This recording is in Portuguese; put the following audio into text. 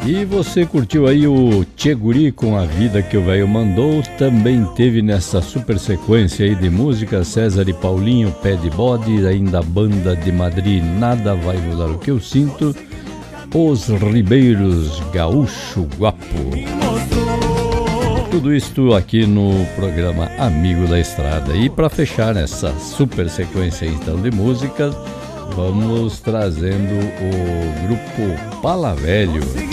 E você curtiu aí o Tchê Guri com A Vida Que o Velho Mandou. Também teve nessa super sequência aí de música César e Paulinho, Pé de Bode, ainda a Banda de Madrid, Nada Vai Mudar o Que Eu Sinto, Os Ribeiros, Gaúcho Guapo. Tudo isto aqui no programa Amigo da Estrada. E para fechar essa super sequência então de músicas, vamos trazendo o grupo Pala Velho.